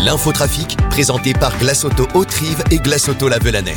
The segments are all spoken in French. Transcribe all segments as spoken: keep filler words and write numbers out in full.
L'infotrafic, présenté par Glace Auto Haute-Rive et Glace Auto La Velanais.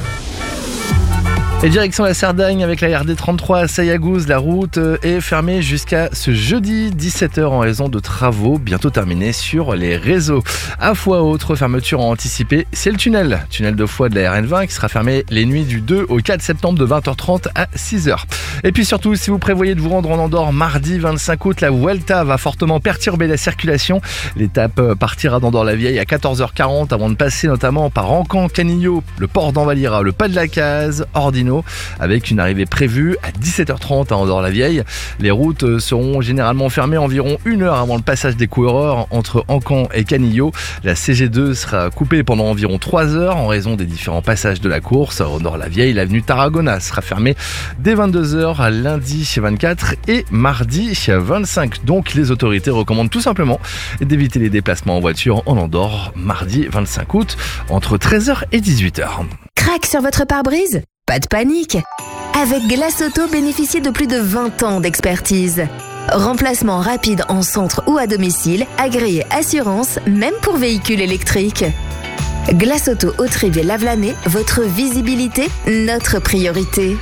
Et direction la Cerdagne avec la R D trente-trois à Sayagouz. La route est fermée jusqu'à ce jeudi dix-sept heures en raison de travaux bientôt terminés sur les réseaux. À Foix, autre fermeture anticipée, c'est le tunnel. Tunnel de Foix de la R N vingt qui sera fermé les nuits du deux au quatre septembre de vingt heures trente à six heures. Et puis surtout, si vous prévoyez de vous rendre en Andorre mardi vingt-cinq août, la Vuelta va fortement perturber la circulation. L'étape partira d'Andorre-la-Vieille à quatorze heures quarante avant de passer notamment par Encamp, Canillo, le port d'Envalira, le Pas de la Case, Ordino, avec une arrivée prévue à dix-sept heures trente à Andorre-la-Vieille. Les routes seront généralement fermées environ une heure avant le passage des coureurs entre Encamp et Canillo. La C G deux sera coupée pendant environ trois heures en raison des différents passages de la course. À Andorre-la-Vieille, l'avenue Tarragona sera fermée dès vingt-deux heures lundi vingt-quatre et mardi vingt-cinq. Donc les autorités recommandent tout simplement d'éviter les déplacements en voiture en Andorre mardi vingt-cinq août entre treize heures et dix-huit heures. Crac sur votre pare-brise ? Pas de panique. Avec Glace Auto, bénéficiez de plus de vingt ans d'expertise. Remplacement rapide en centre ou à domicile, agréé assurance, même pour véhicules électriques. Glace Auto Haute-Rive et La Velanais, votre visibilité, notre priorité.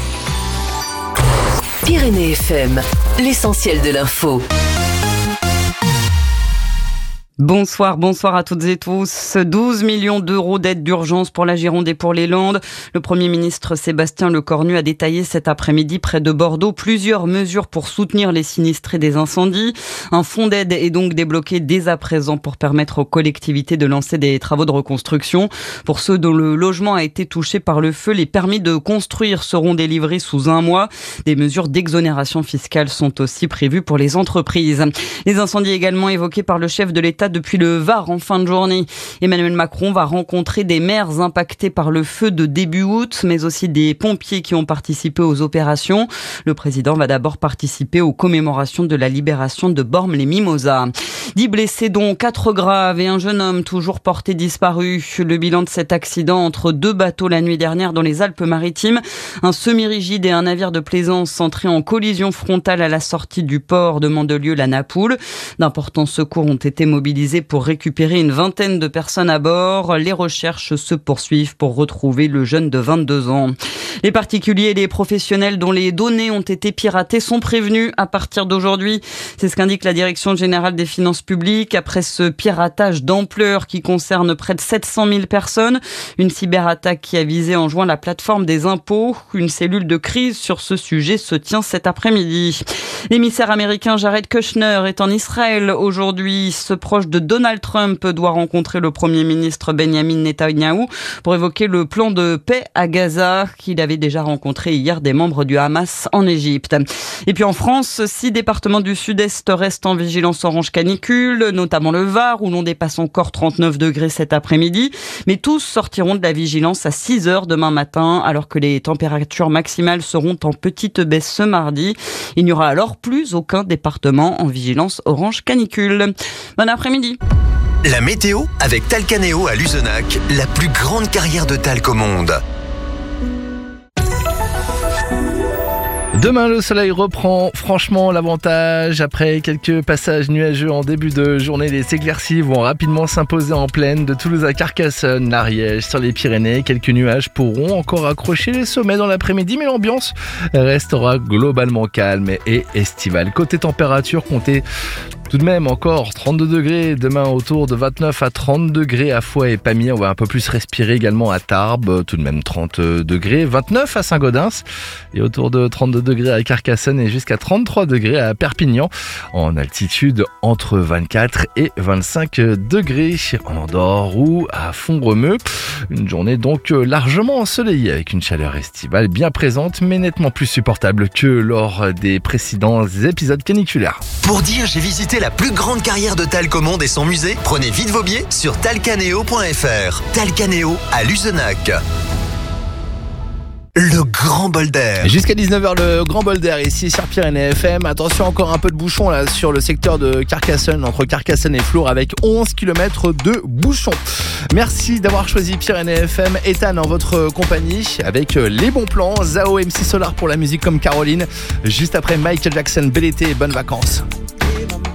Pyrénées F M, l'essentiel de l'info. Bonsoir, bonsoir à toutes et tous. douze millions d'euros d'aide d'urgence pour la Gironde et pour les Landes. Le Premier ministre Sébastien Lecornu a détaillé cet après-midi près de Bordeaux plusieurs mesures pour soutenir les sinistrés des incendies. Un fonds d'aide est donc débloqué dès à présent pour permettre aux collectivités de lancer des travaux de reconstruction. Pour ceux dont le logement a été touché par le feu, les permis de construire seront délivrés sous un mois. Des mesures d'exonération fiscale sont aussi prévues pour les entreprises. Les incendies également évoqués par le chef de l'État depuis le Var en fin de journée. Emmanuel Macron va rencontrer des maires impactés par le feu de début août, mais aussi des pompiers qui ont participé aux opérations. Le président va d'abord participer aux commémorations de la libération de Bormes-les-Mimosas. Dix blessés dont quatre graves et un jeune homme toujours porté disparu. Le bilan de cet accident entre deux bateaux la nuit dernière dans les Alpes-Maritimes. Un semi-rigide et un navire de plaisance entrés en collision frontale à la sortie du port de Mandelieu-la Napoule. D'importants secours ont été mobilisés pour récupérer une vingtaine de personnes à bord. Les recherches se poursuivent pour retrouver le jeune de vingt-deux ans. Les particuliers et les professionnels dont les données ont été piratées sont prévenus à partir d'aujourd'hui. C'est ce qu'indique la Direction générale des finances publiques après ce piratage d'ampleur qui concerne près de sept cent mille personnes. Une cyberattaque qui a visé en juin la plateforme des impôts. Une cellule de crise sur ce sujet se tient cet après-midi. L'émissaire américain Jared Kushner est en Israël aujourd'hui. Ce proche de Donald Trump doit rencontrer le Premier ministre Benjamin Netanyahou pour évoquer le plan de paix à Gaza qu'il avait déjà rencontré hier des membres du Hamas en Égypte. Et puis en France, six départements du sud-est restent en vigilance orange canicule, notamment le Var où l'on dépasse encore trente-neuf degrés cet après-midi. Mais tous sortiront de la vigilance à six heures demain matin alors que les températures maximales seront en petite baisse ce mardi. Il n'y aura alors plus aucun département en vigilance orange canicule. Bon après-midi. La météo avec Talcanéo à Luzenac, la plus grande carrière de talc au monde. Demain, le soleil reprend franchement l'avantage. Après quelques passages nuageux en début de journée, les éclaircies vont rapidement s'imposer en plaine de Toulouse à Carcassonne, l'Ariège, sur les Pyrénées. Quelques nuages pourront encore accrocher les sommets dans l'après-midi, mais l'ambiance restera globalement calme et estivale. Côté température, comptez tout de même encore trente-deux degrés, demain autour de vingt-neuf à trente degrés à Foix et Pamiers. On va un peu plus respirer également à Tarbes, tout de même trente degrés, vingt-neuf à Saint-Gaudens et autour de trente-deux degrés à Carcassonne et jusqu'à trente-trois degrés à Perpignan. En altitude, entre vingt-quatre et vingt-cinq degrés en Andorre ou à Font-Romeu. Une journée donc largement ensoleillée avec une chaleur estivale bien présente mais nettement plus supportable que lors des précédents épisodes caniculaires. Pour dire j'ai visité la plus grande carrière de talc au monde et son musée, prenez vite vos billets sur talcanéo point f r. Talcanéo à Luzenac. Le grand bol d'air. Jusqu'à dix-neuf heures, le grand bol d'air ici sur Pyrénées F M. Attention, encore un peu de bouchon là sur le secteur de Carcassonne, entre Carcassonne et Flour, avec onze kilomètres de bouchons. Merci d'avoir choisi Pyrénées F M. Ethan en votre compagnie avec les bons plans. Zao, M C Solar pour la musique comme Caroline. Juste après Michael Jackson, bel été et bonnes vacances.